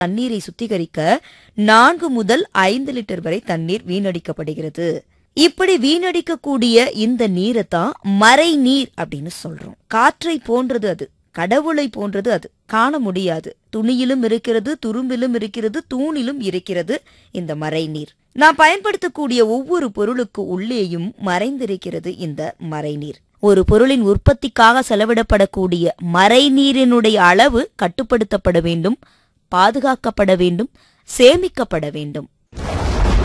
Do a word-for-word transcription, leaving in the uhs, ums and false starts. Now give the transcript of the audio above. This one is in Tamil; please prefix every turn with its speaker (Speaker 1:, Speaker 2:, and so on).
Speaker 1: தண்ணீரை சுத்திகரிக்க நான்கு முதல் ஐந்து லிட்டர் வரை தண்ணீர் வீணடிக்கப்படுகிறது. இப்படி வீணடிக்கக்கூடிய இந்த நீரை தான் மறை நீர் அப்படின்னு சொல்றோம். காற்றை போன்றது அது, கடவுளை போன்றது அது, காண முடியாது. துணியிலும் இருக்கிறது, துரும்பிலும் இருக்கிறது, தூணிலும் இருக்கிறது இந்த மறை நீர். நாம் பயன்படுத்தக்கூடிய ஒவ்வொரு பொருளுக்கு உள்ளேயும் மறைந்திருக்கிறது இந்த மறைநீர். ஒரு பொருளின் உற்பத்திக்காக செலவிடப்படக்கூடிய மறைநீரினுடைய அளவு கட்டுப்படுத்தப்பட வேண்டும், பாதுகாக்கப்பட வேண்டும், சேமிக்கப்பட வேண்டும்.